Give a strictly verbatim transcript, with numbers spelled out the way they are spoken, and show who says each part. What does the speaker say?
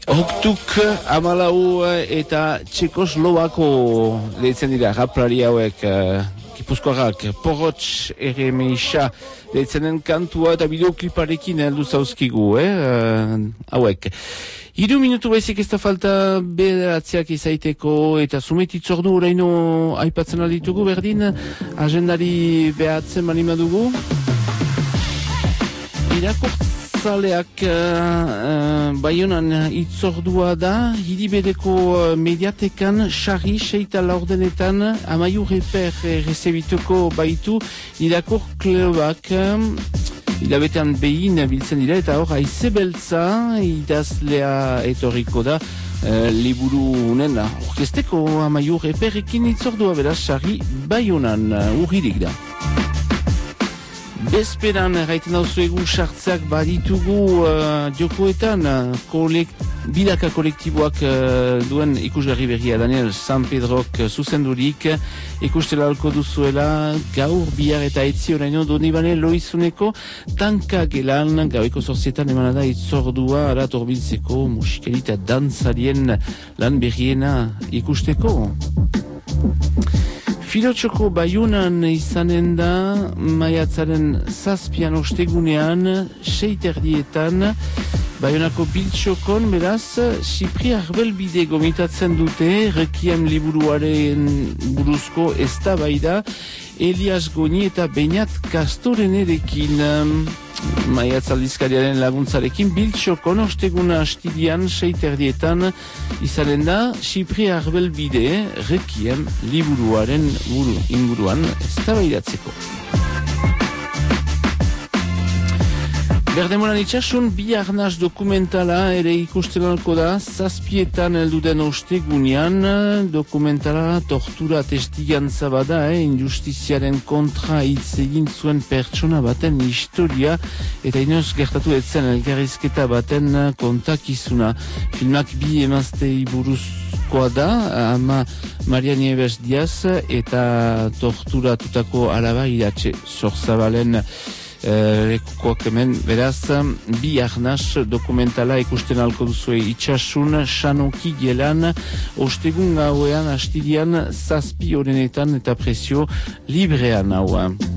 Speaker 1: Hoktuk amalau eta Txekoslovako deitzen dira raplari hauek uh, Gipuzkoarrak Porotx Eremeixa deitzen den kantua eta bideokliparekin heldu zauzkigu, eh? Uh, hauek. Hiru minutu baizik ez da falta bederatziak izaiteko eta sumetitzordu oraino aipatzen alditugu berdin, agendari behatzen manima dugu. Irakurtzaleak uh, uh, Baionan itzordua da, hiribedeko uh, mediatekan sarri seita laurdenetan Amaiur Eper rezebituko baitu irakur klubak. Um, Hilabetean behin biltzen dira eta hor haize beltza idazlea etorriko da e, liburu unen orkesteko Amaiur Eperrekin itzordua beraz sarri Baionan urririk da. Bezperan erraiten dauzuegu sartzeak baditugu uh, jokoetan uh, kolek, bidaka kolektiboak uh, duen ikusgarri berria Daniel San Pedrok uh, zuzendurik ikustela alko duzuela gaur bihar eta etzi oraino Donibane Loizuneko tanka gelan gaueko zorzietan emanada itzordua arat orbiltzeko musikari eta dantzarien lan berriena ikusteko. Filotxoko Baionan izanen da maiatzaren zazpian ostegunean seiterdietan Baionako Biltxokon beraz Xipri Arbelbide gomitatzen dute Rekiem liburuaren buruzko eztabaida Elias Goni eta Beñat Kastorenerekin maiatzaldizkariaren laguntzarekin Biltxokon osteguna astidian seiterdietan izanen da Xipri Arbelbide Rekiem liburuaren buru, inguruan eztabaidatzeko. Berdemoran itxasun bi arnaz dokumentala ere ikusten alko da, zazpietan elduden ostegunean, dokumentala tortura testigantza bada, eh, injustiziaren kontra hitz egin zuen pertsona baten historia, eta inoz gertatu etzen elkarrizketa baten kontakizuna. Filmak bi emaztei buruzkoa da, ama Maria Nieves Diaz eta torturatutako alaba iratxe Zorzabalen lekukoak hemen, beraz, bi arnaz dokumentala ikusten alko duzue itxasun, Sanoki gelan, ostegun gauean, astidian, zazpi horrenetan eta presio librean haua.